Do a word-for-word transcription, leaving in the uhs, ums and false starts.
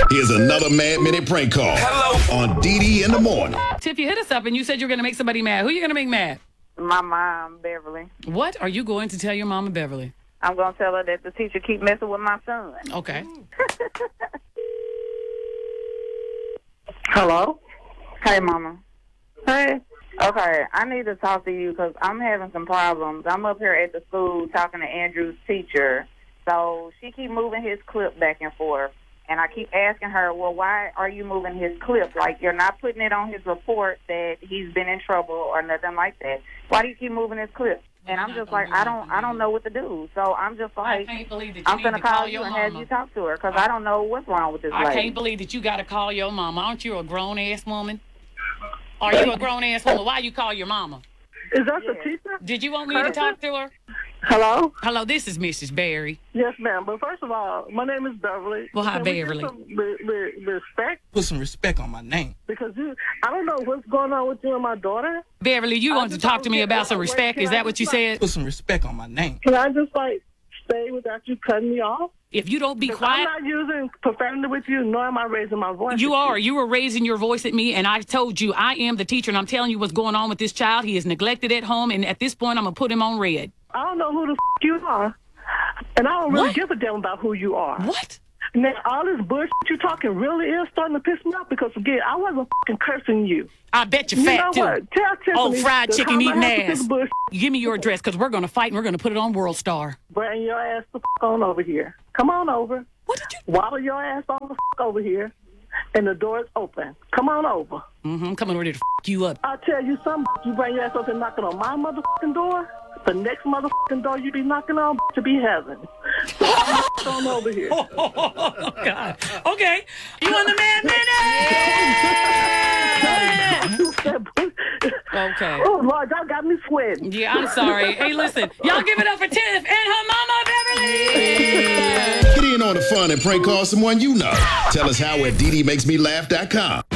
Here's another Mad Minute prank call. Hello. On D D in the morning. Tiff, you hit us up and you said you were going to make somebody mad. Who are you going to make mad? My mom, Beverly. What are you going to tell your mama, Beverly? I'm going to tell her that the teacher keep messing with my son. Okay. Hello? Hey, Mama. Hey. Okay, I need to talk to you because I'm having some problems. I'm up here at the school talking to Andrew's teacher. So she keep moving his clip back and forth. And I keep asking her, well, why are you moving his clip? Like, you're not putting it on his report that he's been in trouble or nothing like that. Why do you keep moving his clip? And I'm just like, I don't I don't know what to do. So I'm just like, I can't believe that you I'm need going to to call call you your and have mama. you talk to her because I don't know what's wrong with this I lady. can't believe that you got to call your mama. Aren't you a grown-ass woman? Are you a grown-ass woman? Why you call your mama? Is that Yeah. the teacher? Did you want me to talk to her? Hello? Hello, this is Missus Barry. Yes, ma'am. But first of all, my name is Beverly. Well, hi, Can we get Beverly. some re- re- respect? Put some respect on my name. Because you, I don't know what's going on with you and my daughter. Beverly, you I want to just talk to don't me get about it. some Wait, respect? can Is I that what you just said? Put some respect on my name. Can I just, like, stay without you cutting me off? If you don't be 'Cause quiet, I'm not using profanity with you, nor am I raising my voice. you with are. You were raising your voice at me, and I told you I am the teacher, and I'm telling you what's going on with this child. He is neglected at home, and at this point, I'm going to put him on red. I don't know who the f*** you are. And I don't really What? give a damn about who you are. What? Now, all this bullshit you talking really is starting to piss me off because, again, I wasn't f***ing cursing you. I bet you're You fat, know too. what? Tell Tiffany Oh, fried to chicken calm eating her ass with ass. this bullshit. Give me your address, because we're going to fight, and we're going to put it on World Star. Bring your ass the f*** on over here. Come on over. What did you... Waddle your ass on the f*** over here, and the door is open. Come on over. Mm-hmm, I'm coming over there to f*** you up. I'll tell you something. You bring your ass up and knocking on my motherfucking door, the next motherfucking door you be knocking on to be heaven. So come on over here. Oh, God. Okay. You on the Mad Minute? Okay. Oh, Lord, y'all got me sweating. Yeah, I'm sorry. Hey, listen. Y'all give it up for Tiff and her mama, Beverly. Get in on the fun and prank call someone you know. Tell us how at D D makes me laugh dot com.